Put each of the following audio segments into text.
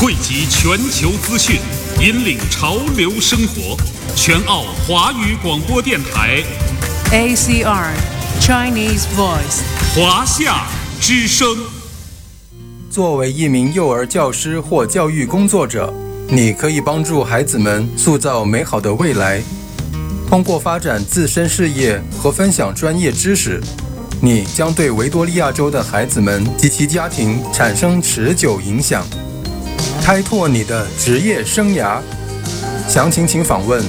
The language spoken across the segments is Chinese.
汇集全球资讯，引领潮流生活。全澳华语广播电台 ACR Chinese Voice 华夏之声。 作为一名幼儿教师或教育工作者，你可以帮助孩子们塑造美好的未来。通过发展自身事业和分享专业知识，你将对维多利亚州的孩子们及其家庭产生持久影响，开拓你的职业生涯。详情请访问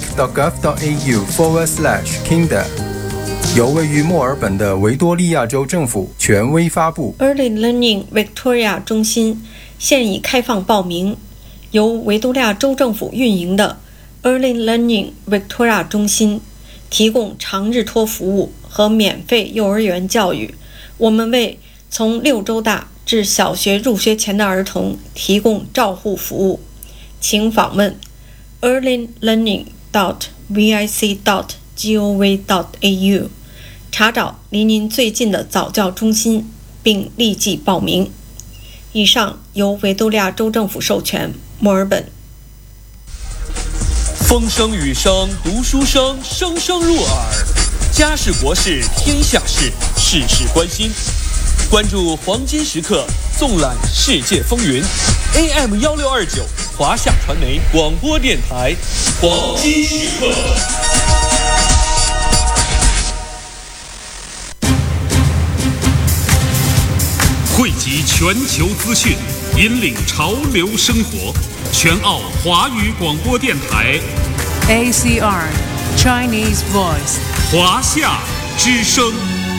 vic.gov.au/kinder， 由位于墨尔本的维多利亚州政府权威发布。 Early Learning Victoria 中心现已开放报名，由维多利亚州政府运营的 Early Learning Victoria 中心提供长日托服务和免费幼儿园教育。我们为从6周大至小学入学前的儿童提供照护服务，请访问 earlylearning.vic.gov.au 查找离您最近的早教中心，并立即报名。以上由维多利亚州政府授权，墨尔本。 风声雨声读书声，声声入耳。家事国事天下事，事事关心。关注黄金时刻，纵览世界风云。AM1629华夏传媒广播电台，黄金时刻。 汇集全球资讯，引领潮流生活。全澳华语广播电台 ACR Chinese Voice 华夏之声。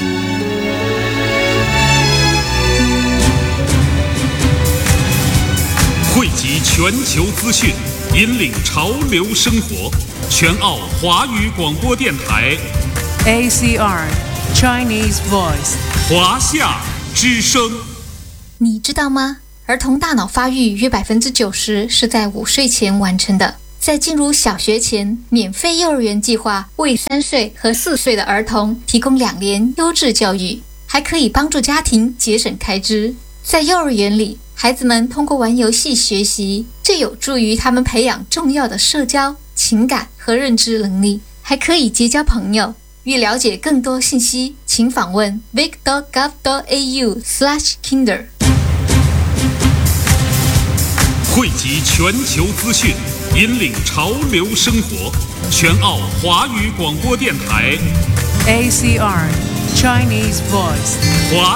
汇集全球资讯，引领潮流生活。全澳华语广播电台 ACR Chinese Voice 华夏之声。 你知道吗？儿童大脑发育约90%是在5岁前完成的。在进入小学前，免费幼儿园计划为3岁和4岁的儿童提供2年优质教育，还可以帮助家庭节省开支。在幼儿园里，孩子们通过玩游戏学习，这有助于他们培养重要的社交、情感和认知能力，还可以结交朋友。欲了解更多信息，请访问 vic.gov.au/kinder。 汇集全球资讯，引领潮流生活。全澳华语广播电台 ACR Chinese Voice 华